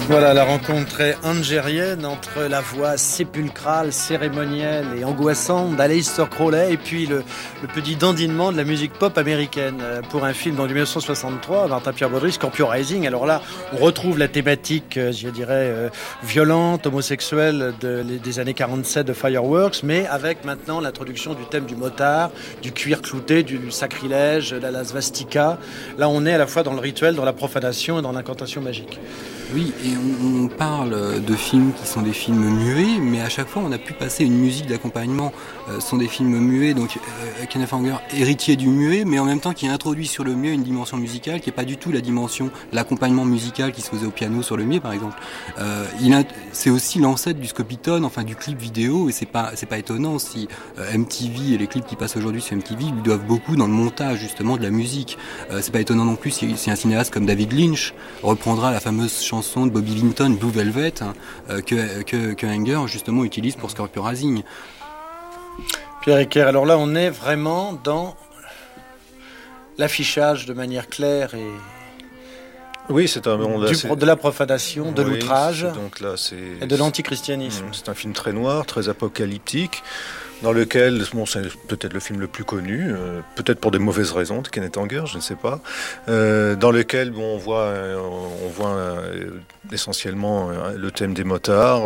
Voilà, la rencontre très algérienne entre la voix sépulcrale, cérémonielle et angoissante d'Aleister Crowley et puis le petit dandinement de la musique pop américaine pour un film en 1963, Martin Pierre Baudry, Scorpio Rising. Alors là, on retrouve la thématique, je dirais, violente, homosexuelle des années 47 de Fireworks, mais avec maintenant l'introduction du thème du motard, du cuir clouté, du sacrilège, de la svastika. Là, on est à la fois dans le rituel, dans la profanation et dans l'incantation magique. Oui, et on parle de films qui sont des films muets, mais à chaque fois on a pu passer une musique d'accompagnement. Ce sont des films muets, donc Kenneth Anger, héritier du muet, mais en même temps qui introduit sur le muet une dimension musicale qui n'est pas du tout la dimension de l'accompagnement musical qui se faisait au piano sur le muet par exemple. C'est aussi l'ancêtre du scopitone, enfin du clip vidéo, et c'est pas étonnant si MTV et les clips qui passent aujourd'hui sur MTV lui doivent beaucoup dans le montage justement de la musique. C'est pas étonnant non plus si un cinéaste comme David Lynch reprendra la fameuse chanson de Bobby Vinton, Blue Velvet, que Anger justement utilise pour Scorpio Rising. Pierre Ecker, alors là on est vraiment dans l'affichage de manière claire et oui, c'est de la profanation, de l'outrage et de l'antichristianisme. C'est un film très noir, très apocalyptique, dans lequel, c'est peut-être le film le plus connu, peut-être pour des mauvaises raisons de Kenneth Anger, je ne sais pas, dans lequel on voit essentiellement le thème des motards,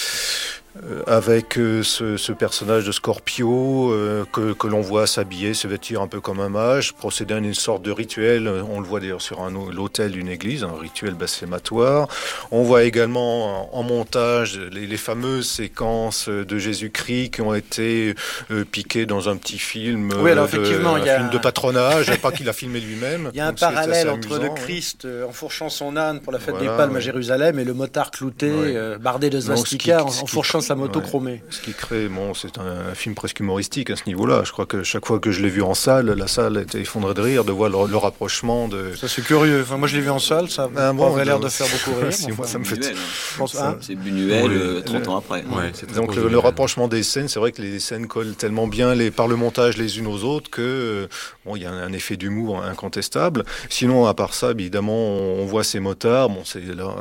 avec ce personnage de Scorpio que l'on voit s'habiller, se vêtir un peu comme un mage, procéder à une sorte de rituel. On le voit d'ailleurs sur l'autel d'une église, un rituel blasphématoire. On voit également en montage les fameuses séquences de Jésus-Christ qui ont été piquées dans un petit film, oui, alors effectivement, il y a film de patronage, pas qu'il a filmé lui-même. Il y a un parallèle entre le Christ enfourchant son âne pour la fête des Palmes à Jérusalem et le motard clouté, bardé de svastika, enfourchant sa moto chromée. Ce qui crée, c'est un film presque humoristique à ce niveau-là. Je crois que chaque fois que je l'ai vu en salle, la salle était effondrée de rire de voir le rapprochement de... Ça c'est curieux. Enfin, moi je l'ai vu en salle, ça avait l'air de faire beaucoup rire. Ça me fait... C'est Buñuel 30 ans après. Donc le rapprochement des scènes, c'est vrai que les scènes collent tellement bien par le montage les unes aux autres que il y a un effet d'humour incontestable. Sinon, à part ça, évidemment, on voit ces motards. C'est là,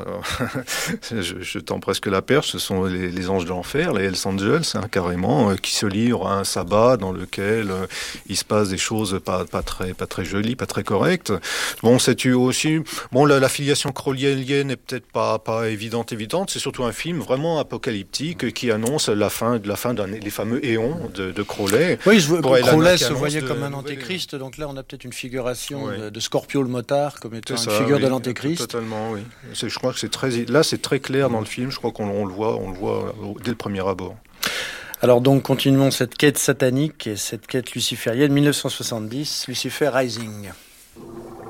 je tends presque la perche. Ce sont les anges de l'enfer, les Hells Angels, carrément, qui se livrent à un sabbat dans lequel il se passe des choses pas très jolies, pas très correctes. C'est aussi la filiation crowleyenne n'est peut-être pas évidente. C'est surtout un film vraiment apocalyptique qui annonce la fin des fameux éons de Crowley. Oui, Crowley se voyait comme un antéchrist, donc là on a peut-être une figuration de Scorpio le motard comme étant une figure de l'antéchrist. Totalement, oui. Je crois que c'est très clair dans le film. Je crois qu'on le voit dès le premier abord. Alors donc continuons cette quête satanique et cette quête luciférienne. 1970, Lucifer Rising.